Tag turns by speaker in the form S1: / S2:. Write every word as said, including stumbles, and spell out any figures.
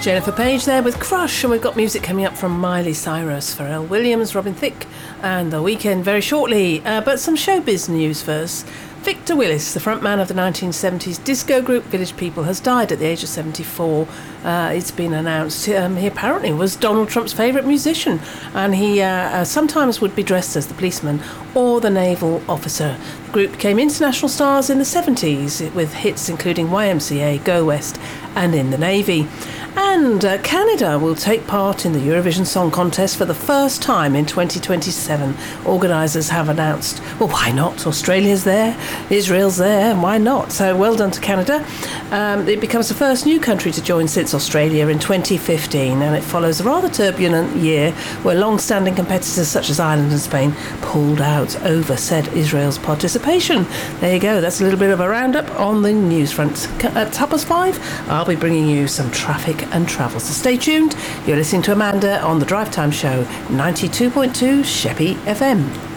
S1: Jennifer Page there with Crush, and we've got music coming up from Miley Cyrus, Pharrell Williams, Robin Thicke, and The Weeknd very shortly. Uh, but some showbiz news first. Victor Willis, the frontman of the nineteen seventies disco group Village People, has died at the age of seventy-four. Uh, it's been announced. Um, he apparently was Donald Trump's favourite musician, and he uh, uh, sometimes would be dressed as the policeman or the naval officer. The group became international stars in the seventies with hits including Y M C A, Go West, and In the Navy. And uh, Canada will take part in the Eurovision Song Contest for the first time in twenty twenty-seven. Organisers have announced, well, why not? Australia's there, Israel's there, why not? So well done to Canada. Um, it becomes the first new country to join since Australia in twenty fifteen, and it follows a rather turbulent year where long-standing competitors such as Ireland and Spain pulled out over said Israel's participation. There you go, that's a little bit of a roundup on the news front. At half past five, I'll be bringing you some traffic and travel. So stay tuned. You're listening to Amanda on the Drive Time Show, ninety-two point two Sheppey F M.